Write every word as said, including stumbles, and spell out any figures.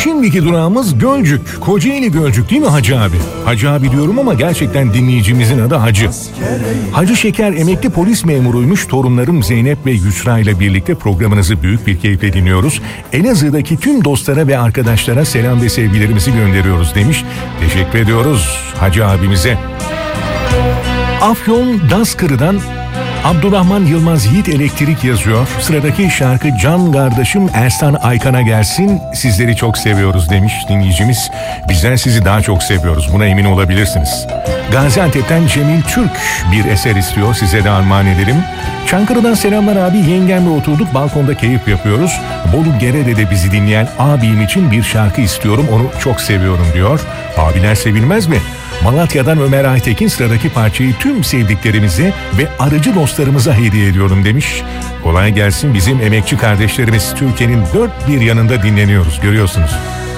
Şimdiki durağımız Gölcük. Kocaeli Gölcük değil mi Hacı abi? Hacı abi diyorum ama gerçekten dinleyicimizin adı Hacı. Hacı Şeker emekli polis memuruymuş. Torunlarım Zeynep ve Yusra ile birlikte programınızı büyük bir keyifle dinliyoruz. Elazığ'daki tüm dostlara ve arkadaşlara selam ve sevgilerimizi gönderiyoruz demiş. Teşekkür ediyoruz Hacı abimize. Afyon Daskırı'dan Abdurrahman Yılmaz Yiğit Elektrik yazıyor. Sıradaki şarkı Can Kardeşim Ersan Aykan'a gelsin. Sizleri çok seviyoruz demiş dinleyicimiz. Bizden sizi daha çok seviyoruz. Buna emin olabilirsiniz. Gaziantep'ten Cemil Türk bir eser istiyor. Size de armağan edelim. Çankırı'dan selamlar abi. Yengemle oturduk. Balkonda keyif yapıyoruz. Bolu Gerede'de bizi dinleyen abim için bir şarkı istiyorum. Onu çok seviyorum diyor. Abiler sevilmez mi? Malatya'dan Ömer Aytekin sıradaki parçayı tüm sevdiklerimize ve arıcı dostlarımıza hediye ediyorum demiş. Kolay gelsin, bizim emekçi kardeşlerimiz Türkiye'nin dört bir yanında dinleniyoruz, görüyorsunuz.